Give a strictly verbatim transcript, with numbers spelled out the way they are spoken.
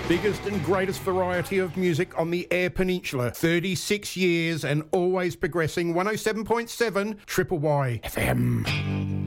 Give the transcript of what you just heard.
Biggest and greatest variety of music on the Eyre Peninsula. thirty-six years and always progressing. one oh seven point seven Triple Y F M.